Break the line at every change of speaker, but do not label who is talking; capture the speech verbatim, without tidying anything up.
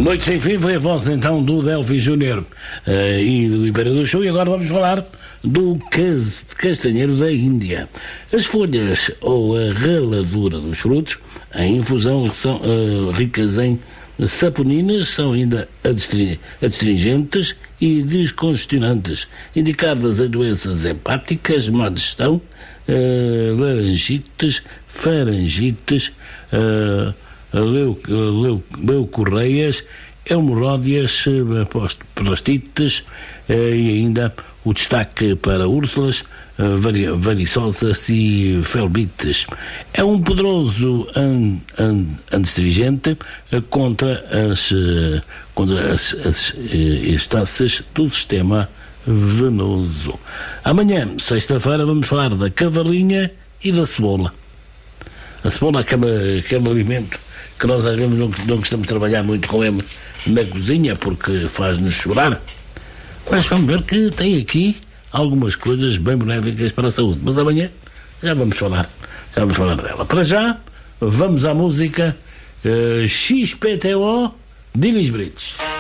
Noite sem fim foi a voz então do Delphi Júnior uh, e do Imperador Show, e agora vamos falar do cas- castanheiro da Índia. As folhas ou a raladura dos frutos, a infusão são uh, ricas em saponinas, são ainda adstri- adstringentes e descongestionantes, indicadas em doenças hepáticas, má digestão, uh, laringites, faringites, uh, Leu, leu, leucorreias, hemorródias, plastites eh, e ainda o destaque para úrsulas, eh, vari, varicosas e felbites. É um poderoso an, an, astringente eh, contra as, eh, contra as, as eh, estácies do sistema venoso. Amanhã, sexta-feira, vamos falar da cavalinha e da cebola. A cebola é aquele, aquele alimento que nós às vezes não, não gostamos de trabalhar muito com ele na cozinha porque faz-nos chorar, mas vamos ver que tem aqui algumas coisas bem benéficas para a saúde. Mas amanhã já vamos falar, já vamos falar dela. Para já, vamos à música uh, X P T O de Elis Brites.